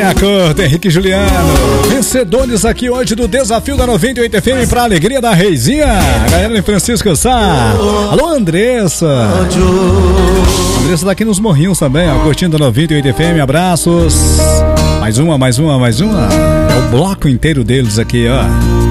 acordo, Henrique e Juliano. Vencedores aqui hoje do desafio da 98 FM pra alegria da Reizinha. Galera de Francisco Sá. Alô, Andressa. Andressa tá aqui nos Morrinhos também, ó, curtindo a 98 FM. Abraços. Mais uma. É o bloco inteiro deles aqui, ó.